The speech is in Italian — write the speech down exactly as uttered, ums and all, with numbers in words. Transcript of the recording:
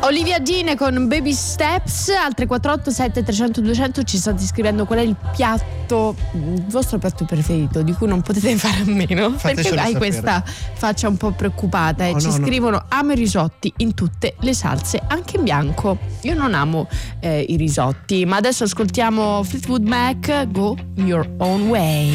Olivia Gine con Baby Steps. Altre quattro otto sette trecento duecento ci state scrivendo qual è il piatto, il vostro piatto preferito di cui non potete fare a meno. Fatecelo perché hai sapere. Questa faccia un po' preoccupata e Oh, ci no, no. scrivono: amo i risotti in tutte le salse, anche in bianco. Io non amo eh, i risotti, ma adesso ascoltiamo Fleetwood Mac, Go Your Own Way.